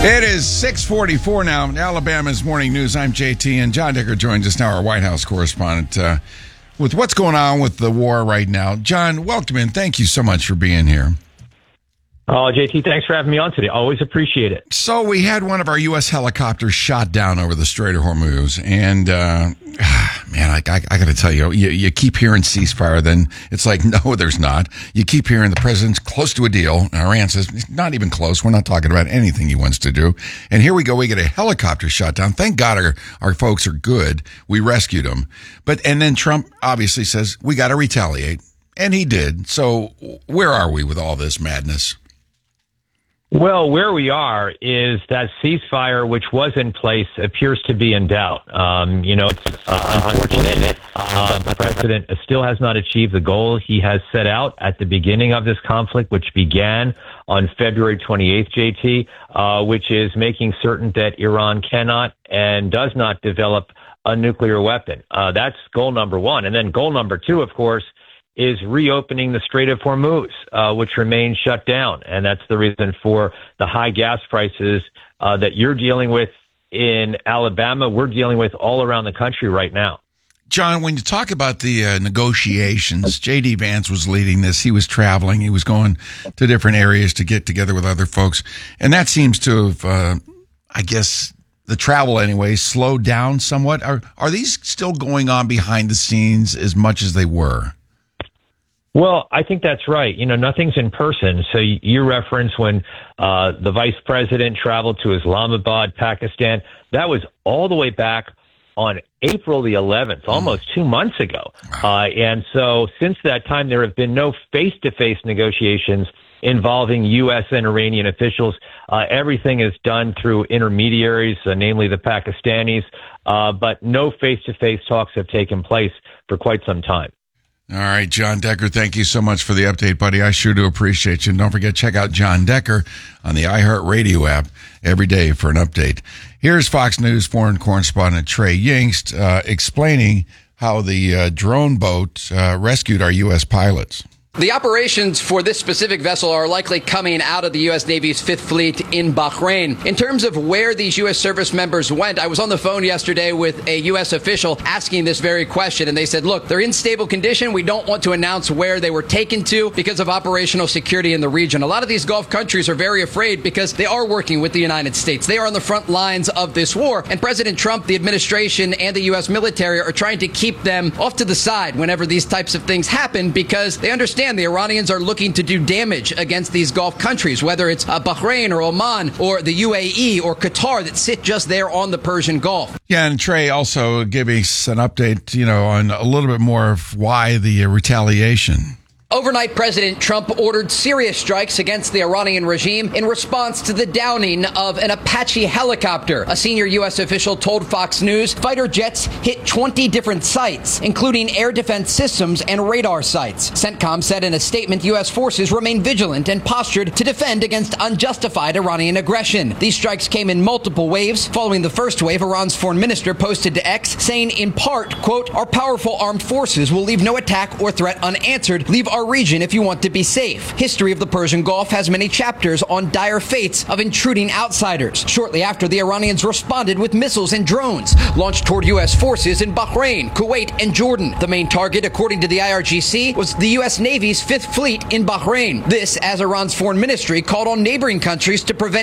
It is 6:44 now. Alabama's Morning News. I'm JT, and John Decker joins us now, our White House correspondent, with what's going on with the war right now. John, welcome in. Thank you so much for being here. Oh, JT, thanks for having me on today. Always appreciate it. So we had one of our U.S. helicopters shot down over the Strait of Hormuz, and man, I got to tell you, you keep hearing ceasefire, then it's like, no, there's not. You keep hearing the president's close to a deal. Iran says, it's not even close. We're not talking about anything he wants to do. And here we go. We get a helicopter shot down. Thank God our folks are good. We rescued them. And then Trump obviously says, we got to retaliate. And he did. So where are we with all this madness? Well, where we are is that ceasefire, which was in place, appears to be in doubt. It's unfortunate. The president still has not achieved the goal he has set out at the beginning of this conflict, which began on February 28th, JT, which is making certain that Iran cannot and does not develop a nuclear weapon. That's goal number one. And then goal number two, of course, is reopening the Strait of Hormuz, which remains shut down. And that's the reason for the high gas prices that you're dealing with in Alabama. We're dealing with all around the country right now. John, when you talk about the negotiations, J.D. Vance was leading this. He was traveling. He was going to different areas to get together with other folks. And that seems to have, I guess, the travel anyway, slowed down somewhat. Are these still going on behind the scenes as much as they were? Well, I think that's right. Nothing's in person. So you reference when the vice president traveled to Islamabad, Pakistan. That was all the way back on April the 11th, almost 2 months ago. And so since that time, there have been no face-to-face negotiations involving U.S. and Iranian officials. Everything is done through intermediaries, namely the Pakistanis, but no face-to-face talks have taken place for quite some time. All right, John Decker, thank you so much for the update, buddy. I sure do appreciate you. And don't forget, check out John Decker on the iHeartRadio app every day for an update. Here's Fox News foreign correspondent Trey Yingst explaining how the drone boat rescued our U.S. pilots. The operations for this specific vessel are likely coming out of the U.S. Navy's Fifth Fleet in Bahrain. In terms of where these U.S. service members went, I was on the phone yesterday with a U.S. official asking this very question, and they said, look, they're in stable condition. We don't want to announce where they were taken to because of operational security in the region. A lot of these Gulf countries are very afraid because they are working with the United States. They are on the front lines of this war, and President Trump, the administration, and the U.S. military are trying to keep them off to the side whenever these types of things happen because they understand the Iranians are looking to do damage against these Gulf countries, whether it's Bahrain or Oman or the UAE or Qatar that sit just there on the Persian Gulf. Yeah, and Trey also giving us an update, on a little bit more of why the retaliation. Overnight, President Trump ordered serious strikes against the Iranian regime in response to the downing of an Apache helicopter. A senior U.S. official told Fox News fighter jets hit 20 different sites, including air defense systems and radar sites. CENTCOM said in a statement U.S. forces remain vigilant and postured to defend against unjustified Iranian aggression. These strikes came in multiple waves. Following the first wave, Iran's foreign minister posted to X, saying in part, quote, our powerful armed forces will leave no attack or threat unanswered. Leave our region if you want to be safe. History of the Persian Gulf has many chapters on dire fates of intruding outsiders. Shortly after, the Iranians responded with missiles and drones launched toward U.S. forces in Bahrain, Kuwait, and Jordan. The main target, according to the IRGC, was the U.S. Navy's Fifth Fleet in Bahrain. This, as Iran's foreign ministry called on neighboring countries to prevent